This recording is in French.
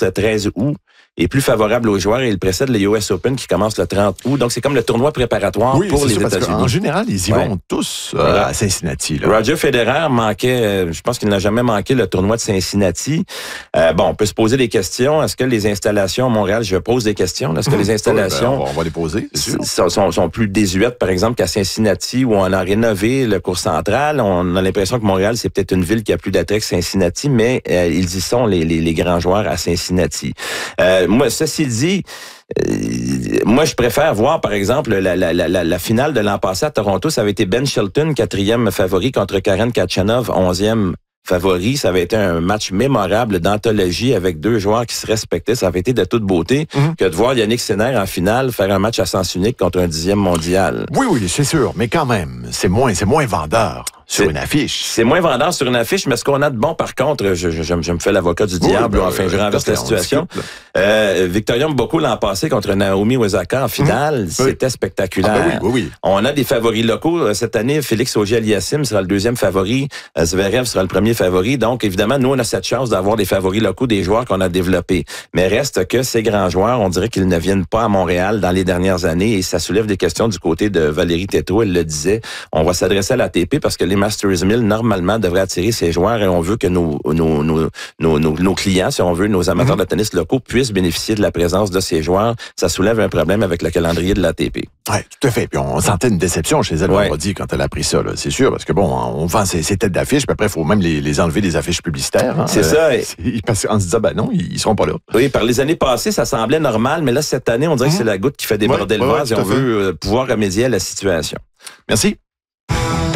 le 13 août est plus favorable aux joueurs et il précède le US Open qui commence le 30 août. Donc, c'est comme le tournoi préparatoire pour les États-Unis. En général, ils y vont tous à Cincinnati. Là. Roger Federer manquait, je pense qu'il n'a jamais manqué le tournoi de Cincinnati. On peut se poser des questions. Est-ce que les installations à Montréal, je pose des questions, est-ce que les installations on va les poser, c'est sûr. Sont plus désuètes, par exemple, qu'à Cincinnati, où on a rénové le cours central. On a l'impression que Montréal, c'est peut-être une ville qui a plus d'attrait que Cincinnati, mais ils y sont, les grands joueurs à Cincinnati. Moi, ceci dit, moi, je préfère voir, par exemple, la finale de l'an passé à Toronto. Ça avait été Ben Shelton, 4e favori, contre Karen Khachanov, 11e favori. Ça avait été un match mémorable d'anthologie avec deux joueurs qui se respectaient. Ça avait été de toute beauté que de voir Yannick Sinner en finale faire un match à sens unique contre un 10e mondial. Oui, c'est sûr. Mais quand même, c'est moins vendeur. Sur une affiche. C'est moins vendeur sur une affiche, mais ce qu'on a de bon, par contre, je me fais l'avocat du diable, je renverse la situation. Victoria Mboko l'an passé contre Naomi Osaka en finale, c'était spectaculaire. Oui. On a des favoris locaux. Cette année, Félix Auger-Aliassime sera le 2e favori, Zverev sera le 1er favori. Donc, évidemment, nous, on a cette chance d'avoir des favoris locaux, des joueurs qu'on a développés. Mais reste que ces grands joueurs, on dirait qu'ils ne viennent pas à Montréal dans les dernières années et ça soulève des questions du côté de Valérie Tétrault. Elle le disait, on va s'adresser à l'ATP parce que les Masters 1000, normalement, devraient attirer ces joueurs et on veut que nos clients, si on veut, nos amateurs de tennis locaux puissent bénéficier de la présence de ces joueurs. Ça soulève un problème avec le calendrier de l'ATP. Oui, tout à fait. Puis on sentait une déception chez elle vendredi quand elle a appris ça, là. C'est sûr, parce que on vend ses têtes d'affiches, puis après, il faut même les enlever des affiches publicitaires. Hein. C'est ça. Parce qu'on se disait, non, ils seront pas là. Oui, par les années passées, ça semblait normal, mais là, cette année, on dirait que c'est la goutte qui fait déborder le vase et on veut pouvoir remédier à la situation. Merci.